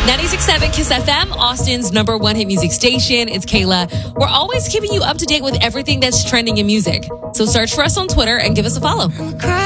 96.7 Kiss FM, Austin's #1 hit music station. It's Kayla. We're always keeping you up to date with everything that's trending in music. So search for us on Twitter and give us a follow.